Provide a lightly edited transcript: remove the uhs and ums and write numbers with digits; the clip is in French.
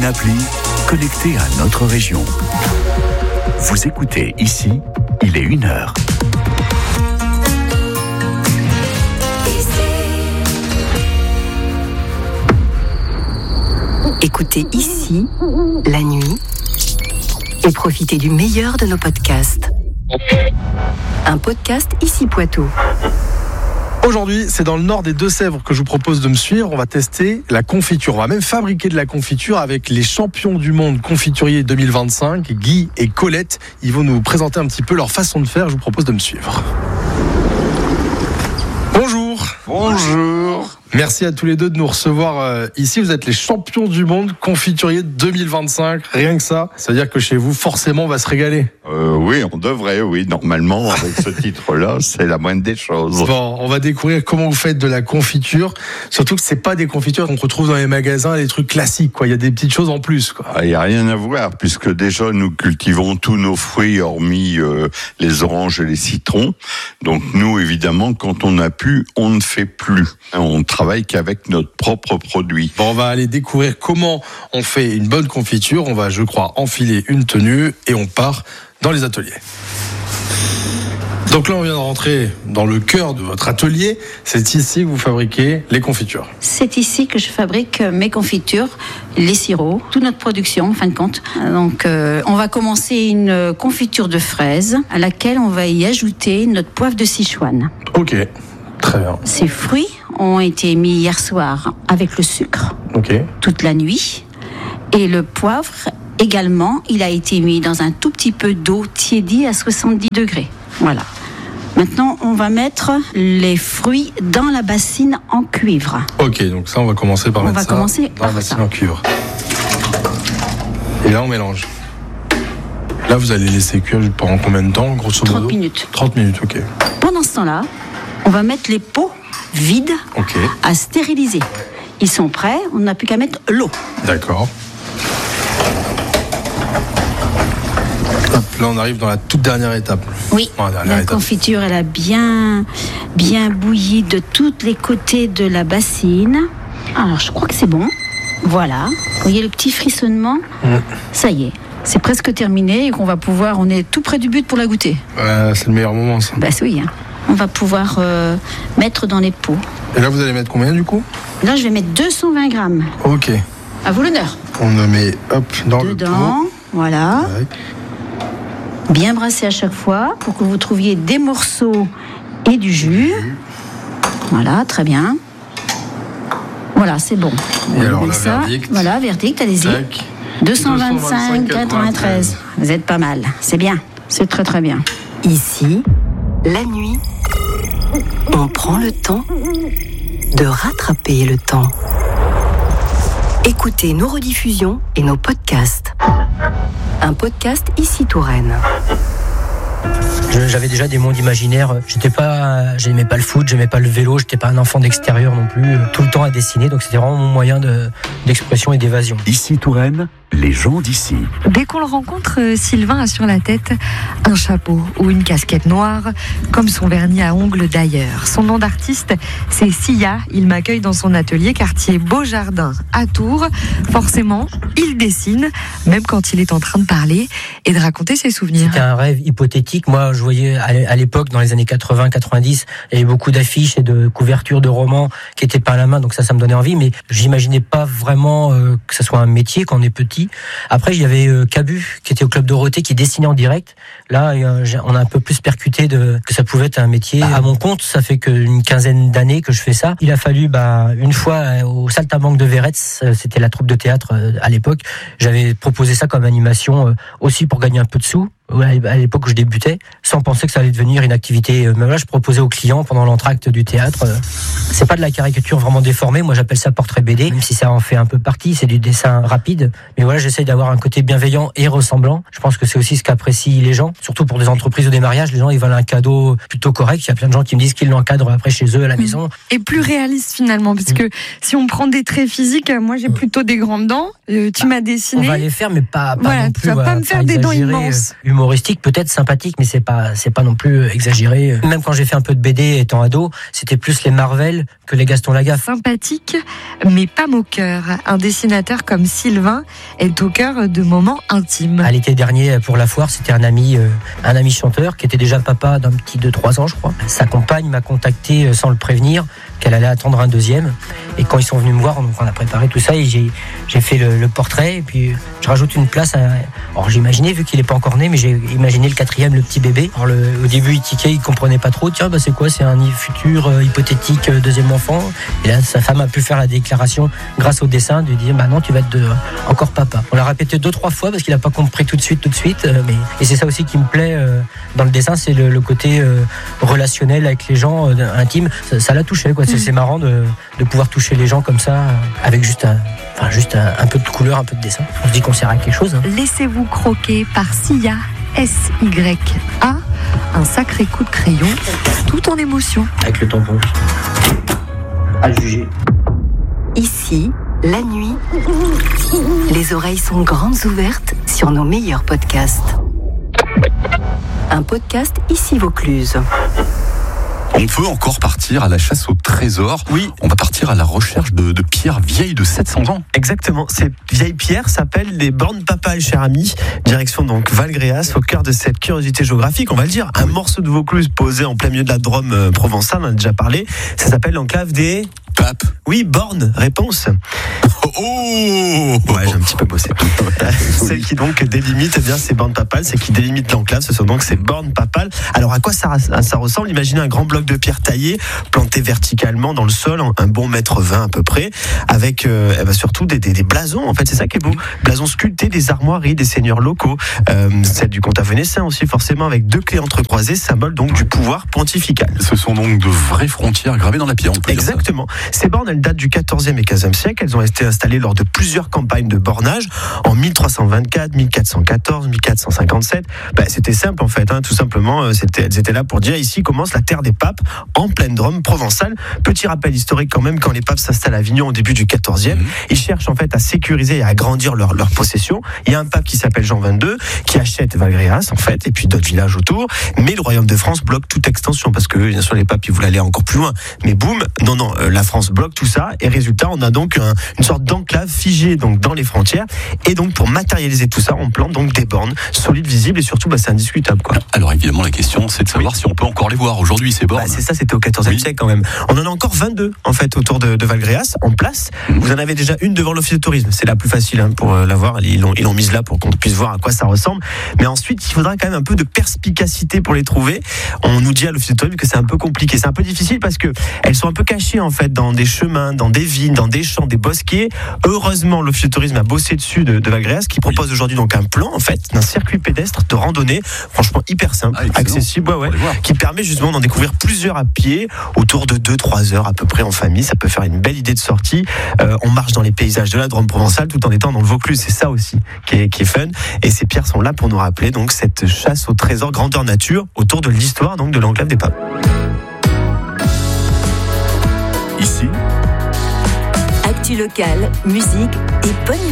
une appli connectée à notre région. Vous écoutez ici, il est 1h. Écoutez ici, la nuit, et profitez du meilleur de nos podcasts. Un podcast Ici Poitou. Aujourd'hui, c'est dans le nord des Deux-Sèvres que je vous propose de me suivre. On va tester la confiture. On va même fabriquer de la confiture avec les champions du monde confituriers 2025, Guy et Colette. Ils vont nous présenter un petit peu leur façon de faire. Je vous propose de me suivre. Bonjour. Bonjour. Merci à tous les deux de nous recevoir ici. Vous êtes les champions du monde confituriers 2025. Rien que ça, ça veut dire que chez vous, forcément, on va se régaler. Oui, on devrait, oui. Normalement, avec ce titre-là, c'est la moindre des choses. Bon, on va découvrir comment vous faites de la confiture. Surtout que c'est pas des confitures qu'on retrouve dans les magasins, les trucs classiques, quoi. Il y a des petites choses en plus, quoi. Il n'y a rien à voir, puisque déjà, nous cultivons tous nos fruits, hormis les oranges et les citrons. Donc, nous, évidemment, quand on a pu, on ne fait plus. On travaille qu'avec notre propre produit. Bon, on va aller découvrir comment on fait une bonne confiture. On va, je crois, enfiler une tenue et on part dans les ateliers. Donc là, on vient de rentrer dans le cœur de votre atelier. C'est ici que vous fabriquez les confitures. C'est ici que je fabrique mes confitures, les sirops, toute notre production, en fin de compte. Donc, on va commencer une confiture de fraises à laquelle on va y ajouter notre poivre de Sichuan. Ok, très bien. Ces fruits ont été mis hier soir avec le sucre, toute la nuit. Et le poivre, également, il a été mis dans un tout petit peu d'eau tiédie à 70 degrés. Voilà. Maintenant, on va mettre les fruits dans la bassine en cuivre. Ok, donc ça, on va commencer par mettre ça dans la bassine en cuivre. Et là, on mélange. Là, vous allez laisser cuire pendant combien de temps, grosso modo ? 30 minutes. 30 minutes, ok. Pendant ce temps-là, on va mettre les pots vides à stériliser. Ils sont prêts, on n'a plus qu'à mettre l'eau. D'accord. Hop, là, on arrive dans la toute dernière étape. Oui, la confiture, elle a bien bouilli de tous les côtés de la bassine. Alors, je crois que c'est bon. Voilà. Vous voyez le petit frissonnement ? Ça y est, c'est presque terminé et qu'on va pouvoir... On est tout près du but pour la goûter. C'est le meilleur moment, ça. Bah oui, hein. On va pouvoir mettre dans les pots. Et là, vous allez mettre combien, du coup ? Là, je vais mettre 220 grammes. Ok. À vous l'honneur. On le met, dans le pot. Voilà. Ouais. Bien brasser à chaque fois pour que vous trouviez des morceaux et du jus. Voilà, très bien. Voilà, c'est bon. Et alors, la verdict. Voilà, verdict, allez-y. Tac. 225,93. Vous êtes pas mal. C'est bien. C'est très, très bien. Ici, la nuit, on prend le temps de rattraper le temps. Écoutez nos rediffusions et nos podcasts. Un podcast Ici Touraine. J'avais déjà des mondes imaginaires. J'aimais pas le foot, j'aimais pas le vélo, j'étais pas un enfant d'extérieur non plus. Tout le temps à dessiner, donc c'était vraiment mon moyen d'expression et d'évasion. Ici Touraine, les gens d'ici. Dès qu'on le rencontre, Sylvain a sur la tête un chapeau ou une casquette noire, comme son vernis à ongles d'ailleurs. Son nom d'artiste, c'est Sia. Il m'accueille dans son atelier quartier Beaujardin à Tours. Forcément, il dessine, même quand il est en train de parler et de raconter ses souvenirs. C'était un rêve hypothétique. Moi, je voyais à l'époque, dans les années 80-90, il y avait beaucoup d'affiches et de couvertures de romans qui étaient peints à la main, donc ça me donnait envie, mais j'imaginais pas vraiment que ça soit un métier quand on est petit. Après, il y avait Cabu, qui était au Club Dorothée, qui dessinait en direct. Là, on a un peu plus percuté que ça pouvait être un métier. À mon compte, ça fait qu'une quinzaine d'années que je fais ça. Il a fallu, une fois, au Saltimbanque de Véretz, c'était la troupe de théâtre à l'époque, j'avais proposé ça comme animation aussi pour gagner un peu de sous. À l'époque où je débutais, sans penser que ça allait devenir une activité. Même là, je proposais aux clients pendant l'entracte du théâtre. C'est pas de la caricature vraiment déformée. Moi, j'appelle ça portrait BD, même si ça en fait un peu partie. C'est du dessin rapide. Mais voilà, j'essaye d'avoir un côté bienveillant et ressemblant. Je pense que c'est aussi ce qu'apprécient les gens. Surtout pour des entreprises ou des mariages, les gens, ils veulent un cadeau plutôt correct. Il y a plein de gens qui me disent qu'ils l'encadrent après chez eux à la maison. Et plus réaliste finalement, parce que si on prend des traits physiques, moi j'ai plutôt des grandes dents. Tu m'as dessiné. On va les faire, mais pas voilà, non plus. Tu vas pas me faire des dents immenses. humoristique, peut-être sympathique, mais c'est pas non plus exagéré. Même quand j'ai fait un peu de BD étant ado, c'était plus les Marvel que les Gaston Lagaffe. Sympathique, mais pas moqueur. Un dessinateur comme Sylvain est au cœur de moments intimes. À l'été dernier, pour la foire, c'était un ami chanteur qui était déjà papa d'un petit de 3 ans, je crois. Sa compagne m'a contacté sans le prévenir qu'elle allait attendre un deuxième. Et quand ils sont venus me voir, donc on a préparé tout ça et j'ai fait le portrait. Et puis je rajoute une place. Alors j'imaginais, vu qu'il n'est pas encore né, mais j'ai imaginé le 4e, le petit bébé. Alors au début, il tiquait, il comprenait pas trop. Tiens, c'est quoi? C'est un futur hypothétique deuxième enfant. Et là, sa femme a pu faire la déclaration grâce au dessin de dire non, tu vas être encore papa. On l'a répété 2-3 fois parce qu'il n'a pas compris tout de suite. Et c'est ça aussi qui me plaît dans le dessin, c'est le côté relationnel avec les gens, intime. Ça l'a touché, quoi. C'est marrant de pouvoir toucher les gens comme ça, avec juste un peu de couleur, un peu de dessin. On se dit qu'on sert à quelque chose. Laissez-vous croquer par Sia, S-Y-A, un sacré coup de crayon, tout en émotion. Avec le tampon. À juger. Ici, la nuit, les oreilles sont grandes ouvertes sur nos meilleurs podcasts. Un podcast Ici Vaucluse. On peut encore partir à la chasse au trésor. Oui. On va partir à la recherche de pierres vieilles de 700 ans. Exactement. Ces vieilles pierres s'appellent des bornes papales, cher ami. Direction donc Valgréas, au cœur de cette curiosité géographique. On va le dire, un morceau de Vaucluse posé en plein milieu de la Drôme provençale, on en a déjà parlé. Ça s'appelle l'enclave des... Pape. Oui, borne, réponse. Oh ouais, j'ai un petit peu bossé. Celle qui donc délimite ces bornes papales, c'est qui délimite l'enclave, ce sont donc ces bornes papales. Alors à quoi ça ressemble? Imaginez un grand bloc de pierre taillé, planté verticalement dans le sol, un bon 1,20 m à peu près, avec surtout des blasons, en fait, c'est ça qui est beau. Blasons sculptés, des armoiries, des seigneurs locaux, celle du comte Avenassin aussi forcément, avec 2 clés entrecroisées, symbole donc du pouvoir pontifical. Ce sont donc de vraies frontières gravées dans la pierre, on peut Exactement. Ces bornes, elles datent du XIVe et XVe siècle. Elles ont été installées lors de plusieurs campagnes de bornage en 1324, 1414, 1457. C'était simple en fait, tout simplement. Elles étaient là pour dire ici commence la terre des papes en pleine Drôme provençale. Petit rappel historique quand même, quand les papes s'installent à Avignon au début du XIVe, ils cherchent en fait à sécuriser et à agrandir leur possession. Il y a un pape qui s'appelle Jean XXII qui achète Valgréas en fait, et puis d'autres villages autour. Mais le royaume de France bloque toute extension parce que bien sûr les papes ils voulaient aller encore plus loin. Mais boum, non, la France bloque tout ça et résultat on a donc une sorte d'enclave figée donc dans les frontières et donc pour matérialiser tout ça on plante donc des bornes solides, visibles et surtout c'est indiscutable quoi. Alors évidemment la question c'est de savoir si on peut encore les voir aujourd'hui ces bornes. C'est ça, c'était au XIVe siècle quand même. On en a encore 22 en fait autour de Valgréas en place. Vous en avez déjà une devant l'office de tourisme, c'est la plus facile pour la voir. Ils l'ont mise là pour qu'on puisse voir à quoi ça ressemble. Mais ensuite il faudra quand même un peu de perspicacité pour les trouver. On nous dit à l'office de tourisme que c'est un peu compliqué, c'est un peu difficile parce que elles sont un peu cachées en fait dans des chemins, dans des vignes, dans des champs, des bosquets. Heureusement, l'office de tourisme a bossé dessus de Valgréas, qui propose aujourd'hui donc un plan en fait d'un circuit pédestre de randonnée, franchement hyper simple, accessible, qui permet justement d'en découvrir plusieurs à pied, autour de 2-3 heures à peu près en famille. Ça peut faire une belle idée de sortie. On marche dans les paysages de la Drôme provençale tout en étant dans le Vaucluse. C'est ça aussi qui est fun. Et ces pierres sont là pour nous rappeler donc cette chasse au trésor grandeur nature autour de l'histoire donc de l'enclave des papes. Ici, actu locale, musique et bonne